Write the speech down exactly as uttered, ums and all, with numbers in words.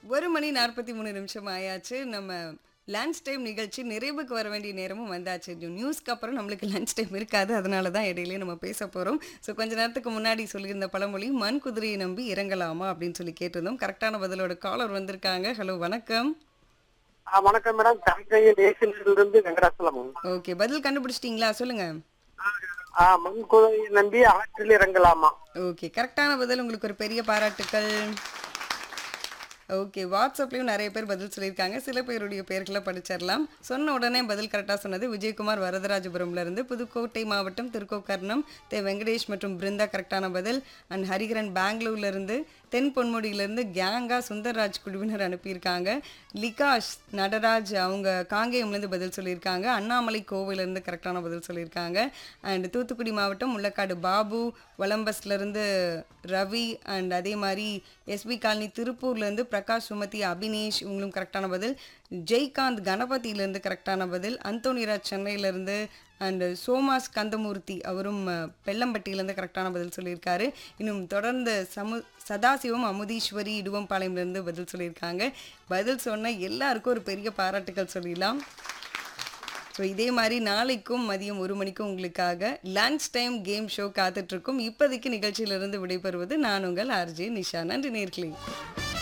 ஒரு மணி நாற்பத்தி மூணு நிமிஷம் ஆயாச்சு. நம்ம லஞ்ச் டைம் நிகழ்ச்சி நிறைவுக்கு வர வேண்டிய நேரமும் வந்தாச்சு. நியூஸ்க்கு அப்புறம் நம்மளுக்கு லஞ்ச் டைம் இருக்காது. அதனால தான் இடையிலேயே நம்ம பேச போறோம். ஸோ கொஞ்ச நேரத்துக்கு முன்னாடி சொல்லியிருந்த பழமொழி, "மண் குதிரையை நம்பி இறங்கலாமா?" அப்படின்னு சொல்லி கேட்டிருந்தோம். கரெக்டான பதிலோட காலர் வந்திருக்காங்க. ஹலோ வணக்கம். ஆ வணக்கம் மேடம். தங்கையில் ஏசிலிருந்து வெங்கடாச்சலம். ஓகே. பதில் கண்டுபிடிச்சிட்டீங்களா? சொல்லுங்க. ஆ மண்குதையை நம்பி ஆற்றில் இறங்கலாமா? ஓகே. கரெக்டான பதில். உங்களுக்கு ஒரு பெரிய பாராட்டுக்கள். ஓகே. வாட்ஸ்அப்லயும் நெறைய பேர் பதில் சொல்லியிருக்காங்க. சில பேருடைய பெயர்கள படிச்சிரலாம். சொன்ன உடனே பதில் கரெக்ட்டா சொன்னது விஜயகுமார் வரதராஜபுரம்ல இருந்து, புதுக்கோட்டை மாவட்டம் திருக்கோக்கர்ணம் தே. வெங்கடேஷ் மற்றும் பிருந்தா கரெக்ட்டான பதில். அண்ட் ஹரிகரன் பெங்களூர்ல இருந்து, தென் பொன்முடியிலிருந்து கேங்கா சுந்தர்ராஜ் குழுவினர் அனுப்பியிருக்காங்க. லிகாஷ் நடராஜ் அவங்க காங்கேயம்லேருந்து பதில் சொல்லியிருக்காங்க. அண்ணாமலை கோவிலிருந்து கரெக்டான பதில் சொல்லியிருக்காங்க. அண்ட் தூத்துக்குடி மாவட்டம் முள்ளக்காடு பாபு, ஒலம்பஸ்லேருந்து ரவி அண்ட் அதே மாரி எஸ்பி காலனி திருப்பூர்லேருந்து பிரகாஷ், சுமதி, அபினேஷ் இவங்களும் கரெக்டான பதில். ஜெய்காந்த் கணபதியிலேருந்து கரெக்டான பதில். அந்தோனிராஜ் சென்னையிலேருந்து அண்ட் சோமாஸ் கந்தமூர்த்தி அவரும் அஹ், பெல்லம்பட்டியிலேருந்து கரெக்டான பதில் சொல்லியிருக்காரு. இன்னும் தொடர்ந்து சமு சதாசிவம் அமுதீஸ்வரி இடுவம்பாளையம்லேருந்து பதில் சொல்லியிருக்காங்க. பதில் சொன்ன எல்லாருக்கும் ஒரு பெரிய பாராட்டுக்கள் சொல்லிடலாம். ஸோ இதே மாதிரி நாளைக்கும் மதியம் ஒரு மணிக்கும் உங்களுக்காக லன்ச் டைம் கேம் ஷோ காத்துட்ருக்கும். இப்போதைக்கு நிகழ்ச்சியிலிருந்து விடைபெறுவது நான் உங்கள் ஆர்ஜே நிஷா. நன்றி நேர்களே.